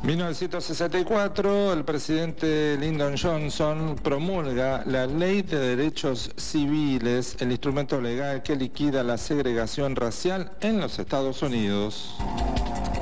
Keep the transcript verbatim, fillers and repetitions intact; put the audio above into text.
mil novecientos sesenta y cuatro, el presidente Lyndon Johnson promulga la Ley de Derechos Civiles, el instrumento legal que liquida la segregación racial en los Estados Unidos.